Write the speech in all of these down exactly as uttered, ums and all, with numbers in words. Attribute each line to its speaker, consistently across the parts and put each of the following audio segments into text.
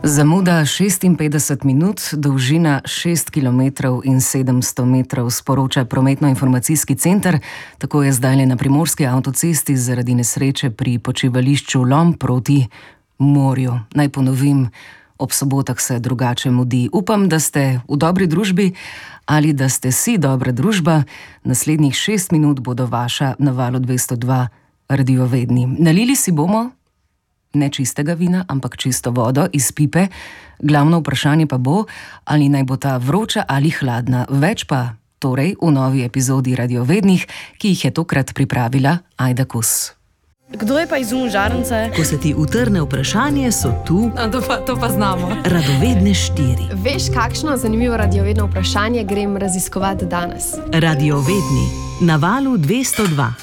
Speaker 1: Zamuda šestinpetdeset minut, dolžina šest kilometrov in sedemsto metrov, sporoča prometno-informacijski center. Tako je zdajle na primorski avtocesti zaradi nesreče pri počivališču Lom proti morju. Naj ponovim, ob sobotah se drugače mudi. Upam, da ste v dobri družbi ali da ste si dobra družba. Naslednjih šest minut bodo vaša na valu dvesto dva radiovedni. Nalili si bomo ne čistega vina, ampak čisto vodo iz pipe. Glavno vprašanje pa bo, ali naj bo ta vroča ali hladna. Več pa torej v novi epizodi Radiovednih, ki jih je tokrat pripravila Ajda Kus.
Speaker 2: Kdo je pa izumil žarnice?
Speaker 3: Ko se ti utrne vprašanje, so tu
Speaker 2: A, to, pa, to pa znamo.
Speaker 3: Radovedne štiri.
Speaker 2: Veš, kakšno zanimivo radiovedno vprašanje grem raziskovati danes?
Speaker 3: Radiovedni na valu dvesto dva.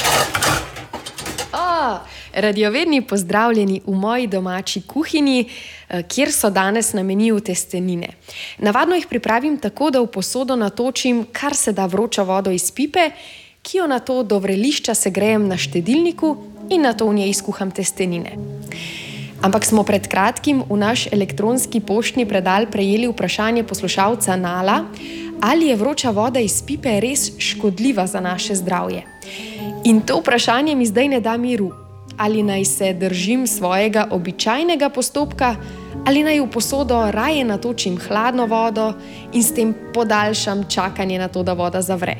Speaker 2: Oh, radiovedni pozdravljeni v moji domači kuhinji, kjer so danes na meniju testenine. Navadno jih pripravim tako, da v posodo natočim kar se da vročo vodo iz pipe, ki jo nato do vrelišča segrejem na štedilniku in nato v njej skuham testenine. Ampak smo pred kratkim v naš elektronski poštni predal prejeli vprašanje poslušalca Nala, ali je vroča voda iz pipe res škodljiva za naše zdravje. In to vprašanje mi zdaj ne da miru. Ali naj se držim svojega običajnega postopka, ali naj v posodo raje natočim hladno vodo in s tem podaljšam čakanje na to, da voda zavre.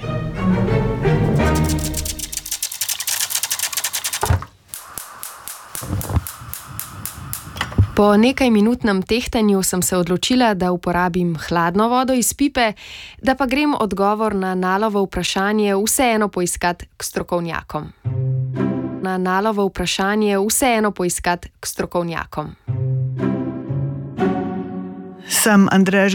Speaker 2: Po nekajminutnem tehtanju sem se odločila, da uporabim hladno vodo iz pipe, da pa grem odgovor na Nalovo vprašanje vseeno poiskat k strokovnjakom. Na Nalovo vprašanje vseeno poiskat k strokovnjakom.
Speaker 4: Sem Andreja